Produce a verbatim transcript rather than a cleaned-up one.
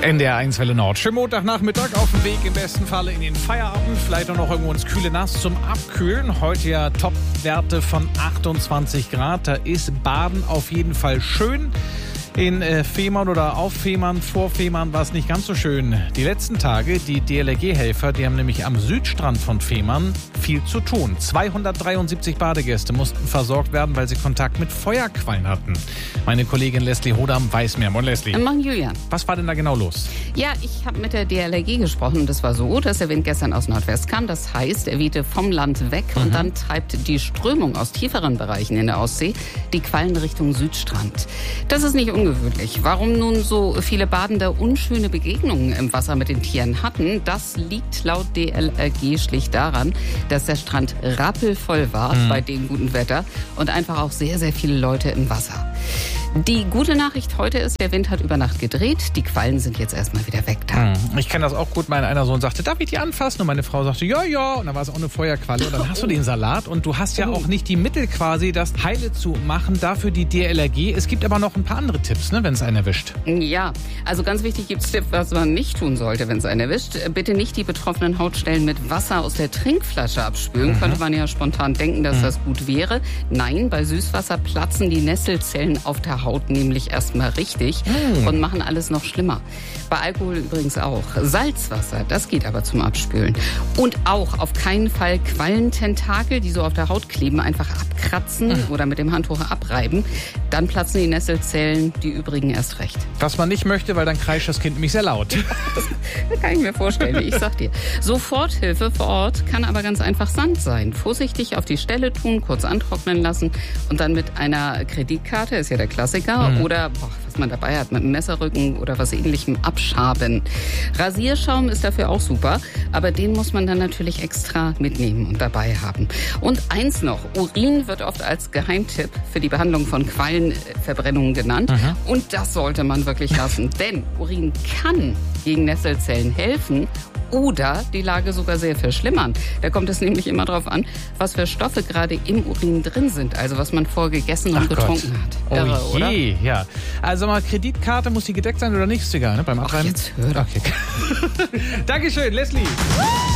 N D R eins Welle Nord. Schönen Montagnachmittag auf dem Weg im besten Falle in den Feierabend. Vielleicht auch noch irgendwo ins kühle Nass zum Abkühlen. Heute ja Top-Werte von achtundzwanzig Grad. Da ist Baden auf jeden Fall schön. In äh, Fehmarn oder auf Fehmarn, vor Fehmarn war es nicht ganz so schön. Die letzten Tage, die D L R G-Helfer, die haben nämlich am Südstrand von Fehmarn viel zu tun. zweihundertdreiundsiebzig Badegäste mussten versorgt werden, weil sie Kontakt mit Feuerquallen hatten. Meine Kollegin Leslie Hodam weiß mehr. Moin Leslie. Moin Julian. Was war denn da genau los? Ja, ich habe mit der D L R G gesprochen und es war so, dass der Wind gestern aus Nordwest kam. Das heißt, er wehte vom Land weg mhm. und dann treibt die Strömung aus tieferen Bereichen in der Ostsee die Quallen Richtung Südstrand. Das ist nicht ungewöhnlich. Warum nun so viele Badende unschöne Begegnungen im Wasser mit den Tieren hatten, das liegt laut D L R G schlicht daran, dass der Strand rappelvoll war mhm. bei dem guten Wetter und einfach auch sehr, sehr viele Leute im Wasser. Die gute Nachricht heute ist, der Wind hat über Nacht gedreht. Die Quallen sind jetzt erstmal wieder weg da. Ich kenne das auch gut. Mein einer Sohn sagte, darf ich die anfassen? Und meine Frau sagte, ja, ja. Und dann war es auch eine Feuerqualle. Und dann hast du den Salat. Und du hast ja auch nicht die Mittel quasi, das heile zu machen. Dafür die D L R G. Es gibt aber noch ein paar andere Tipps, ne, wenn es einen erwischt. Ja, also ganz wichtig gibt es Tipps, was man nicht tun sollte, wenn es einen erwischt. Bitte nicht die betroffenen Hautstellen mit Wasser aus der Trinkflasche abspülen. Mhm. Könnte man ja spontan denken, dass mhm. das gut wäre. Nein, bei Süßwasser platzen die Nesselzellen auf der Haut nämlich erstmal richtig mm. und machen alles noch schlimmer. Bei Alkohol übrigens auch. Salzwasser, das geht aber zum Abspülen. Und auch auf keinen Fall Quallententakel, die so auf der Haut kleben, einfach abkratzen mm. oder mit dem Handtuch abreiben. Dann platzen die Nesselzellen, die übrigen erst recht. Was man nicht möchte, weil dann kreischt das Kind nämlich sehr laut. Das kann ich mir vorstellen, ich sag dir. Soforthilfe vor Ort kann aber ganz einfach Sand sein. Vorsichtig auf die Stelle tun, kurz antrocknen lassen und dann mit einer Kreditkarte, ist ja der Klassiker, mhm. oder boah, was man dabei hat, mit einem Messerrücken oder was Ähnlichem abschaben. Rasierschaum ist dafür auch super, aber den muss man dann natürlich extra mitnehmen und dabei haben. Und eins noch, Urin wird oft als Geheimtipp für die Behandlung von Quallenverbrennungen genannt. Mhm. Und das sollte man wirklich lassen, denn Urin kann gegen Nesselzellen helfen oder die Lage sogar sehr verschlimmern. Da kommt es nämlich immer darauf an, was für Stoffe gerade im Urin drin sind, also was man vorher gegessen und Ach getrunken Gott. hat. Irre, oh je, oder? Ja. Also mal Kreditkarte, muss die gedeckt sein oder nicht? Ist egal, ne? Beim Abreiben. Ach, jetzt hör doch. Okay. Dankeschön, Leslie.